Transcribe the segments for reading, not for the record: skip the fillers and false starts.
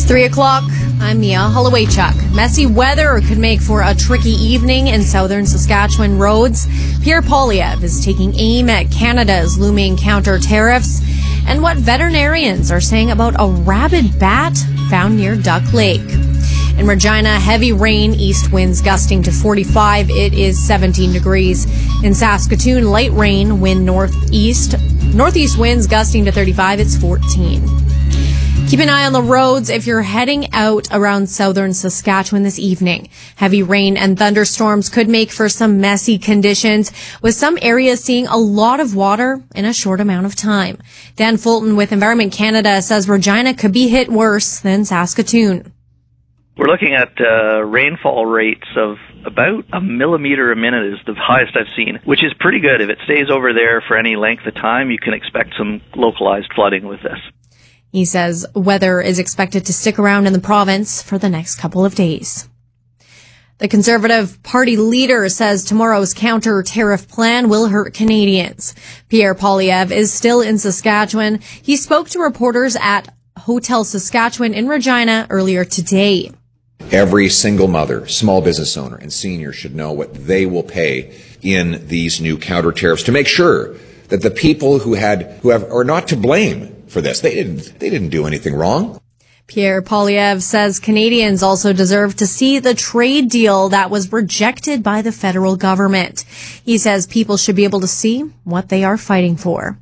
3 o'clock. I'm Mia Holloway-Chuck. Messy weather could make for a tricky evening in southern Saskatchewan roads. Pierre Poilievre is taking aim at Canada's looming counter tariffs and what veterinarians are saying about a rabid bat found near Duck Lake. In Regina, heavy rain, east winds gusting to 45. It is 17 degrees. In Saskatoon, light rain, wind northeast winds gusting to 35. It's 14. Keep an eye on the roads if you're heading out around southern Saskatchewan this evening. Heavy rain and thunderstorms could make for some messy conditions, with some areas seeing a lot of water in a short amount of time. Dan Fulton with Environment Canada says Regina could be hit worse than Saskatoon. We're looking at rainfall rates of about a millimeter a minute is the highest I've seen, which is pretty good. If it stays over there for any length of time, you can expect some localized flooding with this. He says weather is expected to stick around in the province for the next couple of days. The Conservative Party leader says tomorrow's counter-tariff plan will hurt Canadians. Pierre Poilievre is still in Saskatchewan. He spoke to reporters at Hotel Saskatchewan in Regina earlier today. Every single mother, small business owner, and senior should know what they will pay in these new counter tariffs to make sure that the people who are not to blame for this. They didn't do anything wrong. Pierre Poilievre says Canadians also deserve to see the trade deal that was rejected by the federal government. He says people should be able to see what they are fighting for.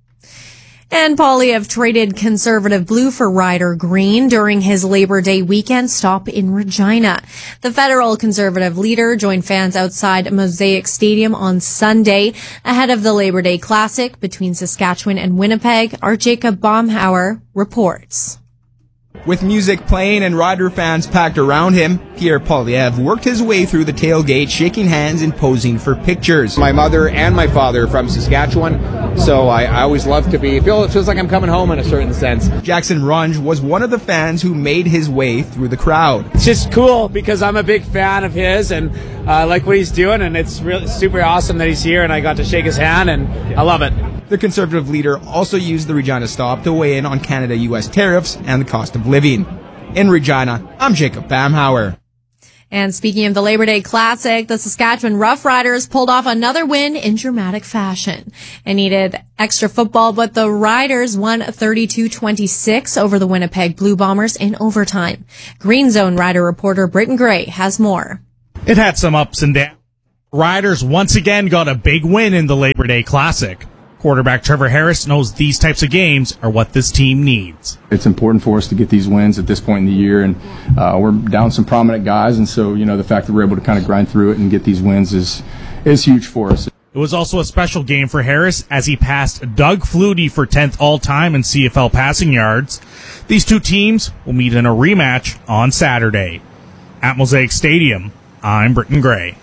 And Poilievre traded Conservative blue for Ryder green during his Labor Day weekend stop in Regina. The federal Conservative leader joined fans outside Mosaic Stadium on Sunday ahead of the Labor Day Classic between Saskatchewan and Winnipeg. Our Jacob Baumhauer reports. With music playing and Ryder fans packed around him, Pierre Poilievre worked his way through the tailgate, shaking hands and posing for pictures. My mother and my father are from Saskatchewan, so I always love to be. It feels like I'm coming home in a certain sense. Jackson Runge was one of the fans who made his way through the crowd. It's just cool because I'm a big fan of his and I like what he's doing, and it's really super awesome that he's here and I got to shake his hand, and I love it. The Conservative leader also used the Regina stop to weigh in on Canada-U.S. tariffs and the cost of living. In Regina, I'm Jacob Baumhauer. And speaking of the Labor Day Classic, the Saskatchewan Roughriders pulled off another win in dramatic fashion and needed extra football, but the Riders won 32-26 over the Winnipeg Blue Bombers in overtime. Green Zone Rider reporter Britton Gray has more. It had some ups and downs. Riders once again got a big win in the Labor Day Classic. Quarterback Trevor Harris knows these types of games are what this team needs. It's important for us to get these wins at this point in the year, and we're down some prominent guys, and so the fact that we're able to kind of grind through it and get these wins is huge for us. It was also a special game for Harris as he passed Doug Flutie for 10th all-time in CFL passing yards. These two teams will meet in a rematch on Saturday. At Mosaic Stadium, I'm Britton Gray.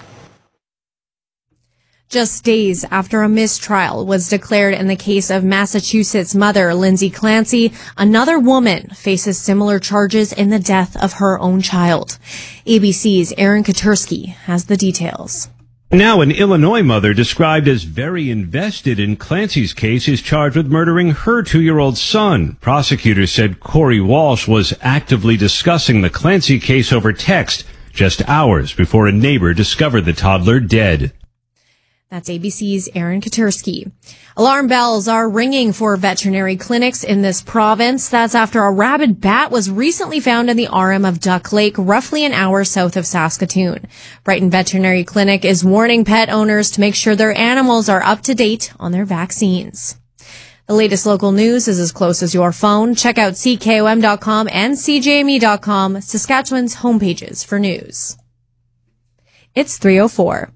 Just days after a mistrial was declared in the case of Massachusetts mother Lindsay Clancy, another woman faces similar charges in the death of her own child. ABC's Aaron Katersky has the details. Now an Illinois mother described as very invested in Clancy's case is charged with murdering her 2-year-old son. Prosecutors said Corey Walsh was actively discussing the Clancy case over text just hours before a neighbor discovered the toddler dead. That's ABC's Aaron Katersky. Alarm bells are ringing for veterinary clinics in this province. That's after a rabid bat was recently found in the RM of Duck Lake, roughly an hour south of Saskatoon. Brighton Veterinary Clinic is warning pet owners to make sure their animals are up to date on their vaccines. The latest local news is as close as your phone. Check out CKOM.com and CJME.com, Saskatchewan's homepages for news. It's 3:04.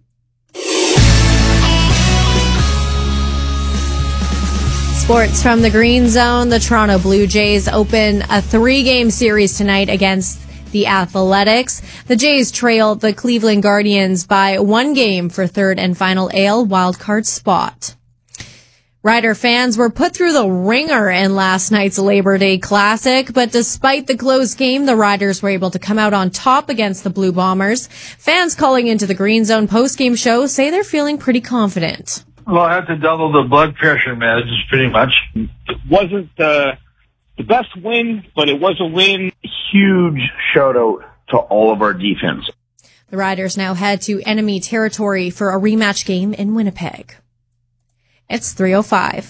Sports from the Green Zone. The Toronto Blue Jays open a 3-game series tonight against the Athletics. The Jays trail the Cleveland Guardians by 1 game for third and final AL wildcard spot. Rider fans were put through the ringer in last night's Labor Day Classic, but despite the close game, the Riders were able to come out on top against the Blue Bombers. Fans calling into the Green Zone postgame show say they're feeling pretty confident. Well, I had to double the blood pressure meds, pretty much. It wasn't the best win, but it was a win. Huge shout out to all of our defense. The Riders now head to enemy territory for a rematch game in Winnipeg. It's 3:05.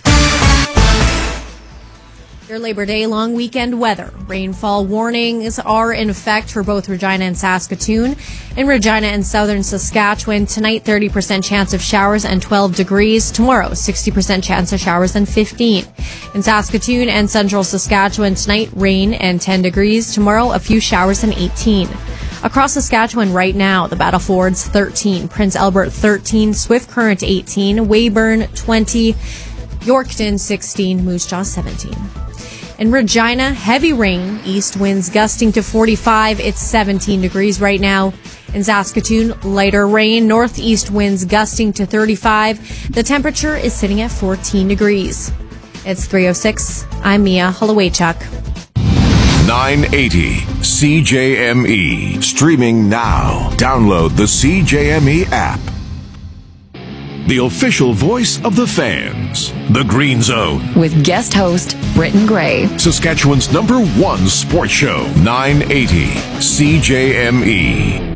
Your Labor Day long weekend weather. Rainfall warnings are in effect for both Regina and Saskatoon. In Regina and southern Saskatchewan, tonight 30% chance of showers and 12 degrees. Tomorrow, 60% chance of showers and 15. In Saskatoon and central Saskatchewan, tonight rain and 10 degrees. Tomorrow, a few showers and 18. Across Saskatchewan right now, the Battlefords 13, Prince Albert 13, Swift Current 18, Weyburn 20, Yorkton 16, Moose Jaw 17. In Regina, heavy rain, east winds gusting to 45. It's 17 degrees right now. In Saskatoon, lighter rain, northeast winds gusting to 35. The temperature is sitting at 14 degrees. It's 3:06. I'm Mia Holowaychuk. 980 CJME. Streaming now. Download the CJME app. The official voice of the fans. The Green Zone. With guest host Britton Gray. Saskatchewan's #1 sports show. 980 CJME.